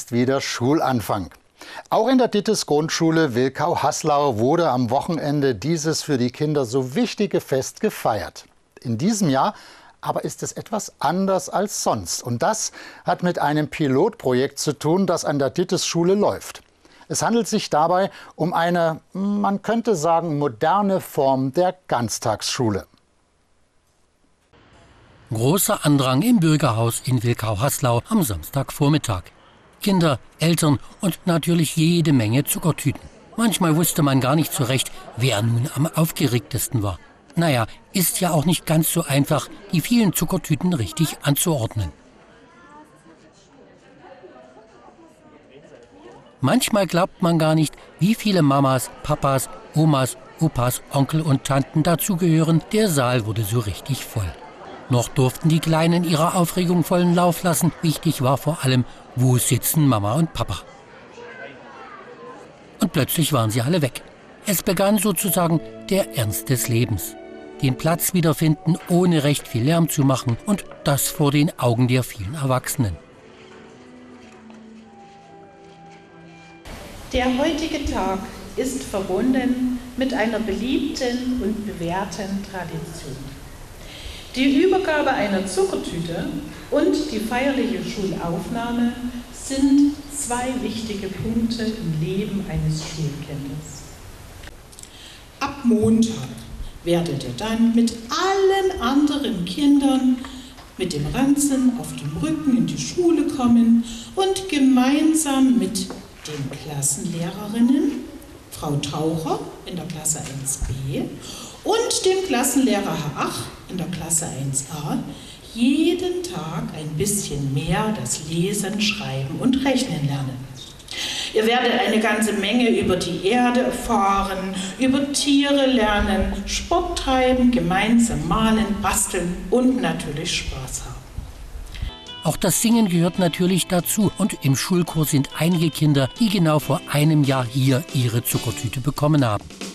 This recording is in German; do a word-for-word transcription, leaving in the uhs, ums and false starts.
ist wieder Schulanfang. Auch in der Dittes Grundschule Wilkau-Haslau wurde am Wochenende dieses für die Kinder so wichtige Fest gefeiert. In diesem Jahr aber ist es etwas anders als sonst. Und das hat mit einem Pilotprojekt zu tun, das an der Dittes-Schule läuft. Es handelt sich dabei um eine, man könnte sagen, moderne Form der Ganztagsschule. Großer Andrang im Bürgerhaus in Wilkau-Haslau am Samstagvormittag. Kinder, Eltern und natürlich jede Menge Zuckertüten. Manchmal wusste man gar nicht so recht, wer nun am aufgeregtesten war. Naja, ist ja auch nicht ganz so einfach, die vielen Zuckertüten richtig anzuordnen. Manchmal glaubt man gar nicht, wie viele Mamas, Papas, Omas, Opas, Onkel und Tanten dazugehören. Der Saal wurde so richtig voll. Noch durften die Kleinen ihrer Aufregung vollen Lauf lassen. Wichtig war vor allem, wo sitzen Mama und Papa. Und plötzlich waren sie alle weg. Es begann sozusagen der Ernst des Lebens. Den Platz wiederfinden, ohne recht viel Lärm zu machen, und das vor den Augen der vielen Erwachsenen. Der heutige Tag ist verbunden mit einer beliebten und bewährten Tradition. Die Übergabe einer Zuckertüte und die feierliche Schulaufnahme sind zwei wichtige Punkte im Leben eines Schulkindes. Ab Montag werdet ihr dann mit allen anderen Kindern mit dem Ranzen auf dem Rücken in die Schule kommen und gemeinsam mit den Klassenlehrerinnen, Frau Taucher in der Klasse eins b und dem Klassenlehrer Herr Ach in der Klasse eins a jeden Tag ein bisschen mehr das Lesen, Schreiben und Rechnen lernen. Ihr werdet eine ganze Menge über die Erde erfahren, über Tiere lernen, Sport treiben, gemeinsam malen, basteln und natürlich Spaß haben. Auch das Singen gehört natürlich dazu, und im Schulkurs sind einige Kinder, die genau vor einem Jahr hier ihre Zuckertüte bekommen haben.